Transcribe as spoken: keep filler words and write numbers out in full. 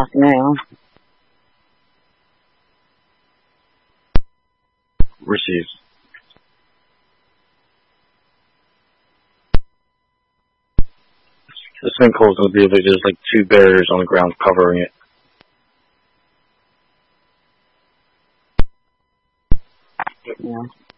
path now. Received. The sinkhole is going to be like there's like two barriers on the ground covering it. Yeah.